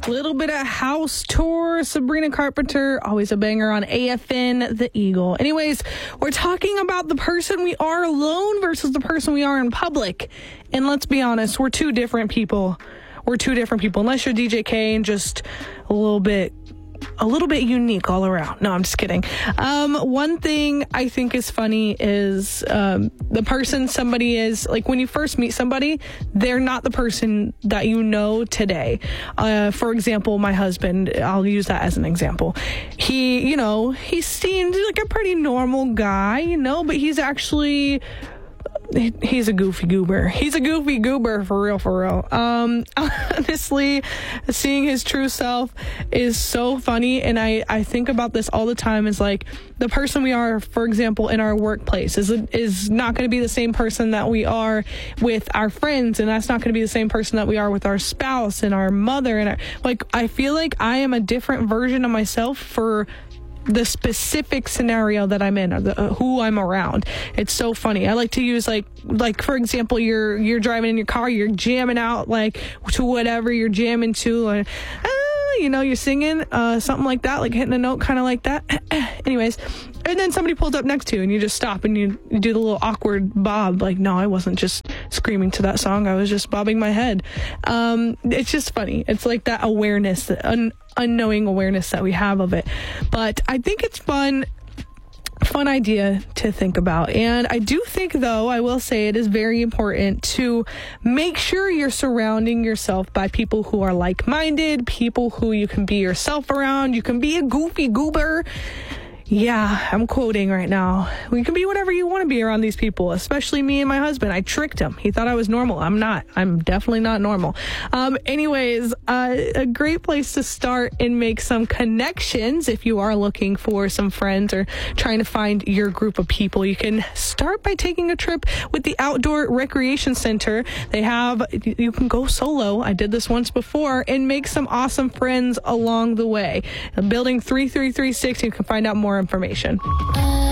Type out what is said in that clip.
Little bit of House Tour, Sabrina Carpenter, always a banger on AFN, The Eagle. Anyways, we're talking about the person we are alone versus the person we are in public. And let's be honest, we're two different people. Unless you're DJ Kane, just a little bit unique all around. No, I'm just kidding. One thing I think is funny is the person somebody is, like when you first meet somebody, they're not the person that you know today. For example, my husband, I'll use that as an example. He seemed like a pretty normal guy, but he's actually... He's a goofy goober. For real. Honestly, seeing his true self is so funny. And I think about this all the time. Is like the person we are, for example, in our workplace is not going to be the same person that we are with our friends. And that's not going to be the same person that we are with our spouse and our mother. And I feel like I am a different version of myself for the specific scenario that I'm in, or who I'm around. It's so funny. I like to use like for example, you're driving in your car, you're jamming out like to whatever you're jamming to, or you're singing something like that, like hitting a note kind of like that. Anyways, and then somebody pulls up next to you and you just stop and you do the little awkward bob, like, no, I wasn't just screaming to that song, I was just bobbing my head. It's just funny. It's like that awareness, unknowing awareness that we have of it. But I think it's fun idea to think about. And I do think, though, I will say it is very important to make sure you're surrounding yourself by people who are like-minded, people who you can be yourself around. You can be a goofy goober. Yeah, I'm quoting right now. We can be whatever you want to be around these people, especially me and my husband. I tricked him. He thought I was normal. I'm not. I'm definitely not normal. Anyways, a great place to start and make some connections if you are looking for some friends or trying to find your group of people. You can start by taking a trip with the Outdoor Recreation Center. You can go solo. I did this once before, and make some awesome friends along the way. Building 3336, you can find out more information.